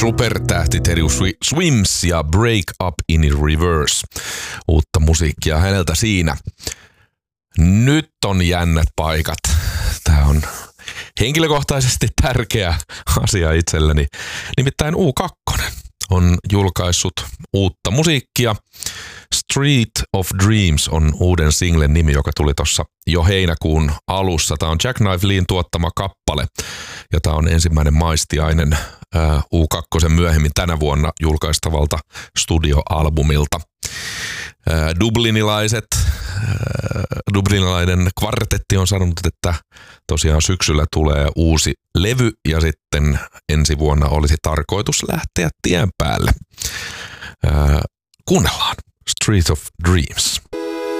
supertähti Teddy Swims ja Break Up in Reverse. Uutta musiikkia häneltä siinä. Nyt on jännät paikat. Tää on henkilökohtaisesti tärkeä asia itselleni. Nimittäin U2 on julkaissut uutta musiikkia. Street of Dreams on uuden singlen nimi, joka tuli tuossa jo heinäkuun alussa. Tämä on Jackknife Leen tuottama kappale ja tämä on ensimmäinen maistiainen U2 myöhemmin tänä vuonna julkaistavalta studioalbumilta. Dublinilainen kvartetti on sanonut, että tosiaan syksyllä tulee uusi levy ja sitten ensi vuonna olisi tarkoitus lähteä tien päälle. Kuunnellaan Street of Dreams.